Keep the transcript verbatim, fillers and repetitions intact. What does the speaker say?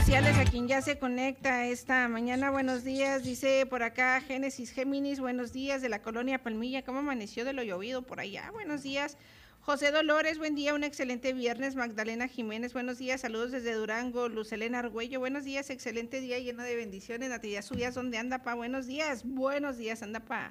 sociales a quien ya se conecta esta mañana. Buenos días, dice por acá Génesis Géminis, buenos días de la colonia Palmilla, ¿cómo amaneció de lo llovido por allá? Buenos días. José Dolores, buen día, un excelente viernes. Magdalena Jiménez, buenos días, saludos desde Durango. Lucelena Argüello, buenos días, excelente día lleno de bendiciones. Natividad Subías, ¿dónde anda, pa? Buenos días, buenos días, anda, pa.